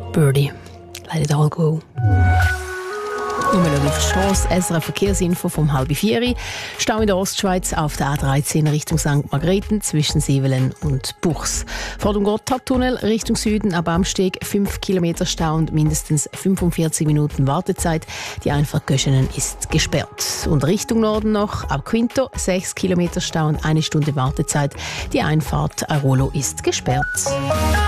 Birdie. Let it all go. Und wir schauen auf die Strasse. SRF Verkehrsinfo vom 3:30. Stau in der Ostschweiz auf der A13 Richtung St. Margrethen zwischen Sivelen und Buchs. Vor dem Gotthardtunnel Richtung Süden ab Amsteg 5 Kilometer Stau und mindestens 45 Minuten Wartezeit. Die Einfahrt Göschenen ist gesperrt. Und Richtung Norden noch ab Quinto 6 Kilometer Stau und 1 Stunde Wartezeit. Die Einfahrt Airolo ist gesperrt.